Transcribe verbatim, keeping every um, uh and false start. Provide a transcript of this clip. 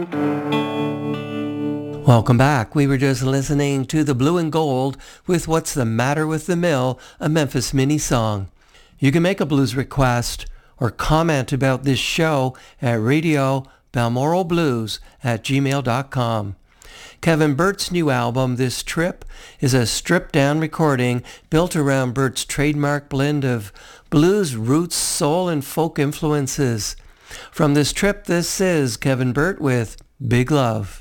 Welcome back. We were just listening to the Blue and Gold with What's the Matter with the Mill, a Memphis Mini song. You can make a blues request or comment about this show at radio balmoral blues at gmail dot com. Kevin Burt's new album, This Trip, is a stripped-down recording built around Burt's trademark blend of blues, roots, soul, and folk influences. From this trip, this is Kevin Burt with Big Love.